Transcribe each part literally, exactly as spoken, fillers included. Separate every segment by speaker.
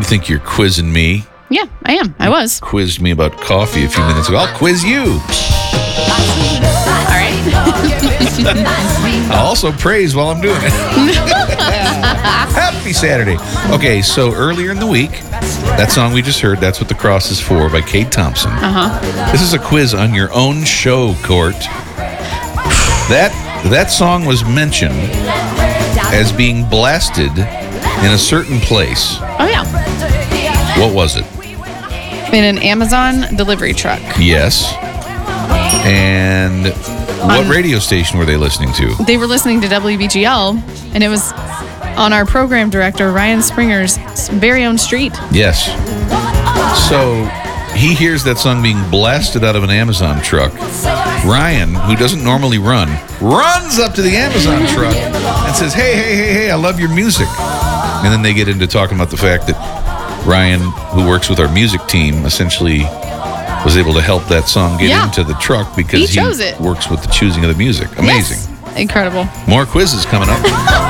Speaker 1: You think you're quizzing me?
Speaker 2: Yeah, I am. I was.
Speaker 1: Quizzed me about coffee a few minutes ago. I'll quiz you.
Speaker 2: All right.
Speaker 1: I'll also praise while I'm doing it. Happy Saturday. Okay, so earlier in the week, that song we just heard, That's What the Cross Is For by Kate Thompson.
Speaker 2: Uh-huh.
Speaker 1: This is a quiz on your own show, Court. That, that song was mentioned as being blasted in a certain place.
Speaker 2: Oh, yeah.
Speaker 1: What was it?
Speaker 2: In an Amazon delivery truck.
Speaker 1: Yes. And what
Speaker 2: On-
Speaker 1: radio station were they listening to?
Speaker 2: They were listening to W B G L, and it was on our program director, Ryan Springer's very own street.
Speaker 1: Yes. So he hears that song being blasted out of an Amazon truck. Ryan, who doesn't normally run, runs up to the Amazon truck and says, hey, hey, hey, hey, I love your music. And then they get into talking about the fact that Ryan, who works with our music team, essentially was able to help that song get
Speaker 2: Yeah.
Speaker 1: into the truck because
Speaker 2: He
Speaker 1: he,
Speaker 2: chose it.
Speaker 1: works with the choosing of the music. Amazing.
Speaker 2: Yes. Incredible.
Speaker 1: More quizzes coming up.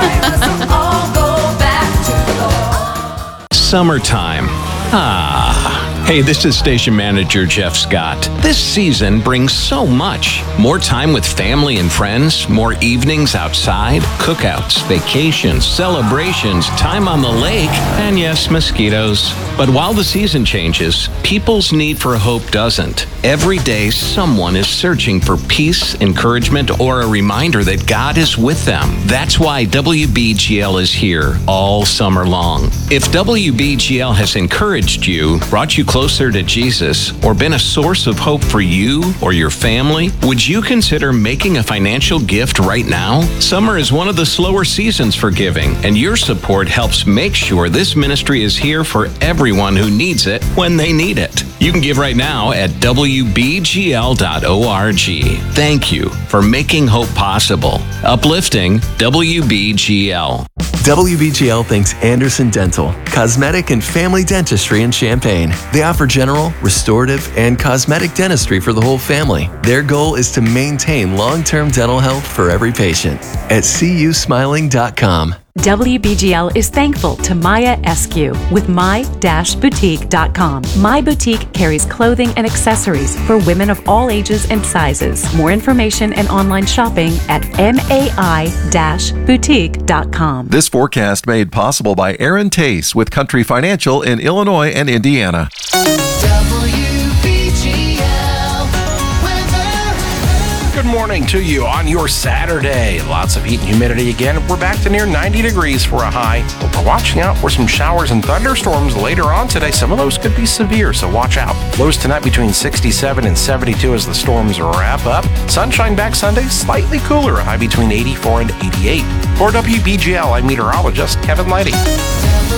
Speaker 3: Summertime. Ah. Hey, this is station manager Jeff Scott. This season brings so much. More time with family and friends, more evenings outside, cookouts, vacations, celebrations, time on the lake, and yes, mosquitoes. But while the season changes, people's need for hope doesn't. Every day, someone is searching for peace, encouragement, or a reminder that God is with them. That's why W B G L is here all summer long. If W B G L has encouraged you, brought you closer to Jesus, or been a source of hope for you or your family, would you consider making a financial gift right now? Summer is one of the slower seasons for giving, and your support helps make sure this ministry is here for everyone who needs it when they need it. You can give right now at W B G L dot org. Thank you for making hope possible. Uplifting W B G L.
Speaker 4: W B G L thanks Anderson Dental, cosmetic and family dentistry in Champaign. They offer general, restorative, and cosmetic dentistry for the whole family. Their goal is to maintain long-term dental health for every patient at C U smiling dot com.
Speaker 5: W B G L is thankful to Maya Eskew with my boutique dot com. My Boutique carries clothing and accessories for women of all ages and sizes. More information and online shopping at M A I boutique dot com.
Speaker 6: This forecast made possible by Aaron Tace with Country Financial in Illinois and Indiana.
Speaker 7: Good morning to you on your Saturday. Lots of heat and humidity again. We're back to near ninety degrees for a high. But we're watching out for some showers and thunderstorms later on today. Some of those could be severe, so watch out. Lows tonight between sixty-seven and seventy-two as the storms wrap up. Sunshine back Sunday, slightly cooler, a high between eighty-four and eighty-eight. For W B G L, I'm meteorologist Kevin Lighty.